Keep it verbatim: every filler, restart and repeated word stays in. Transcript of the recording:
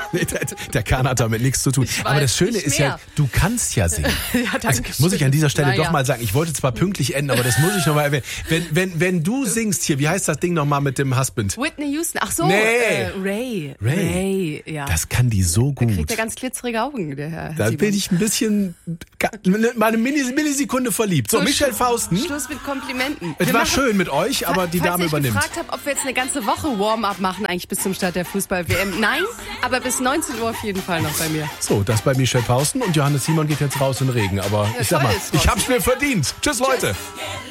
Nee, der, der Kahn hat damit nichts zu tun. Ich Aber weiß, das Schöne nicht ist ja, mehr. du kannst ja singen. Ja, danke Also, muss ich an dieser Stelle Na doch ja. mal sagen, ich wollte zwar pünktlich enden, aber das muss ich nochmal erwähnen. Wenn, wenn, wenn du singst hier, wie heißt das Ding nochmal mit dem Husband? Whitney Houston. Ach so, Nee. äh, Ray. Ray. Ray, ja. Das kann die so Da gut. kriegt er ganz glitzerige Augen, der Herr Da Simon. bin ich ein bisschen, mal eine Millis- Millisekunde verliebt. So, So, Michelle Schlu- Fausten. Schluss mit Komplimenten. Es Wir war machen- schön mit euch, aber die Falls Dame ich übernimmt. gefragt habe, ob wir jetzt eine ganze Woche Warm-up machen, eigentlich bis zum Start der Fußball-W M. Nein, aber bis neunzehn Uhr auf jeden Fall noch bei mir. So, das bei Michelle Fausten und Johannes Simon geht jetzt raus in den Regen. Aber ich sag toll mal, ist ich raus. hab's mir verdient. Tschüss, Leute.